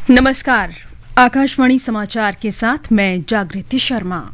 नमस्कार। आकाशवाणी समाचार के साथ मैं जागृति शर्मा।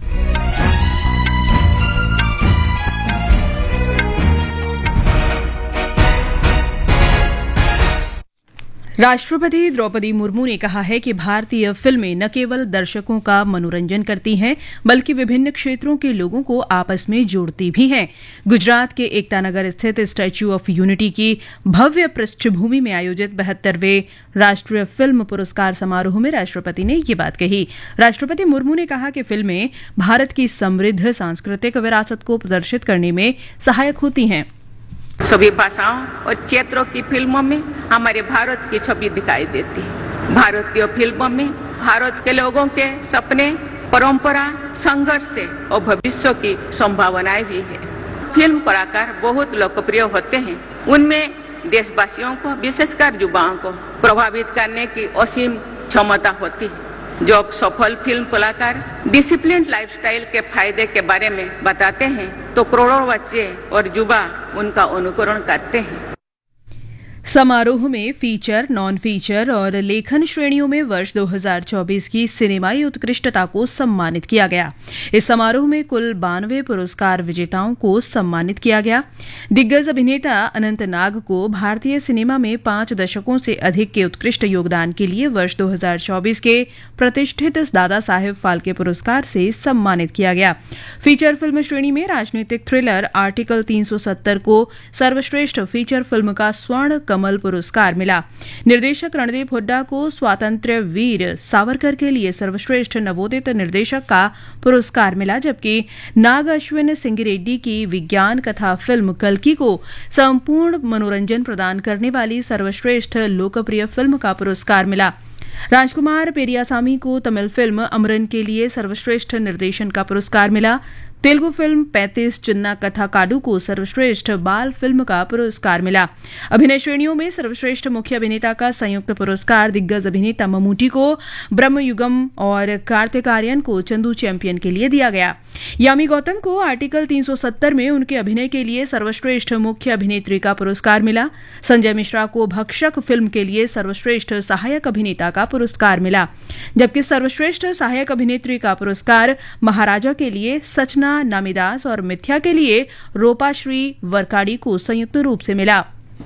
राष्ट्रपति द्रौपदी मुर्मू ने कहा है कि भारतीय फिल्में न केवल दर्शकों का मनोरंजन करती हैं, बल्कि विभिन्न क्षेत्रों के लोगों को आपस में जोड़ती भी हैं। गुजरात के एकता नगर स्थित स्टैच्यू ऑफ यूनिटी की भव्य पृष्ठभूमि में आयोजित 72वें राष्ट्रीय फिल्म पुरस्कार समारोह में राष्ट्रपति ने ये बात कही। राष्ट्रपति मुर्मू ने कहा कि फिल्में भारत की समृद्ध सांस्कृतिक विरासत को प्रदर्शित करने में सहायक होती हैं। सभी भाषाओं और क्षेत्रों की फिल्मों में हमारे भारत की छवि दिखाई देती है। भारतीय फिल्मों में भारत के लोगों के सपने, परंपरा, संघर्ष और भविष्य की संभावनाएं भी है। फिल्म कलाकार बहुत लोकप्रिय होते हैं। उनमें देशवासियों को, विशेषकर युवाओं को प्रभावित करने की असीम क्षमता होती है। जब सफल फिल्म कलाकार डिसिप्लिन लाइफस्टाइल के फायदे के बारे में बताते हैं तो करोड़ों बच्चे और युवा उनका अनुकरण करते हैं। समारोह में फीचर, नॉन फीचर और लेखन श्रेणियों में वर्ष 2024 की सिनेमाई उत्कृष्टता को सम्मानित किया गया। इस समारोह में कुल 92 पुरस्कार विजेताओं को सम्मानित किया गया। दिग्गज अभिनेता अनंत नाग को भारतीय सिनेमा में 5 दशकों से अधिक के उत्कृष्ट योगदान के लिए वर्ष 2024 के प्रतिष्ठित दादा साहेब फाल्के पुरस्कार से सम्मानित किया गया। फीचर फिल्म श्रेणी में राजनीतिक थ्रिलर आर्टिकल 370 को सर्वश्रेष्ठ फीचर फिल्म का स्वर्ण कमल पुरस्कार मिला। निर्देशक रणदीप हुड्डा को स्वातंत्र्य वीर सावरकर के लिए सर्वश्रेष्ठ नवोदित निर्देशक का पुरस्कार मिला, जबकि नाग अश्विन सिंगिरेड्डी की विज्ञान कथा फिल्म कल्कि को संपूर्ण मनोरंजन प्रदान करने वाली सर्वश्रेष्ठ लोकप्रिय फिल्म का पुरस्कार मिला। राजकुमार पेरियासामी को तमिल फिल्म अमरन के लिए सर्वश्रेष्ठ निर्देशन का पुरस्कार मिला। तेलुगु फिल्म 35 चिन्ना कथा काडू को सर्वश्रेष्ठ बाल फिल्म का पुरस्कार मिला। अभिनय श्रेणियों में सर्वश्रेष्ठ मुख्य अभिनेता का संयुक्त पुरस्कार दिग्गज अभिनेता ममूटी को ब्रह्मयुगम और कार्तिक आर्यन को चंदू चैंपियन के लिए दिया गया। यामी गौतम को आर्टिकल 370 में उनके अभिनय के लिए सर्वश्रेष्ठ मुख्य अभिनेत्री का पुरस्कार मिला। संजय मिश्रा को भक्षक फिल्म के लिए सर्वश्रेष्ठ सहायक अभिनेता का पुरस्कार मिला, जबकि सर्वश्रेष्ठ सहायक अभिनेत्री का पुरस्कार महाराजा के लिए सचना नामीदास और मिथ्या के लिए रूपाश्री वरकाड़ी को संयुक्त रूप से मिला।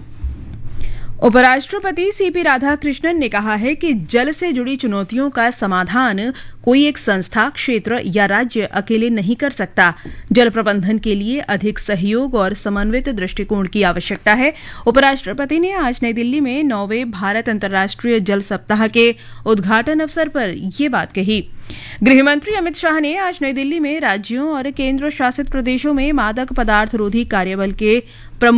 उपराष्ट्रपति सीपी राधाकृष्णन ने कहा है कि जल से जुड़ी चुनौतियों का समाधान कोई एक संस्था, क्षेत्र या राज्य अकेले नहीं कर सकता। जल प्रबंधन के लिए अधिक सहयोग और समन्वित दृष्टिकोण की आवश्यकता है। उपराष्ट्रपति ने आज नई दिल्ली में 9वें भारत अंतर्राष्ट्रीय जल सप्ताह के उद्घाटन अवसर पर ये बात कही। गृहमंत्री अमित शाह ने आज नई दिल्ली में राज्यों और केंद्र शासित प्रदेशों में मादक पदार्थ रोधी कार्यबल के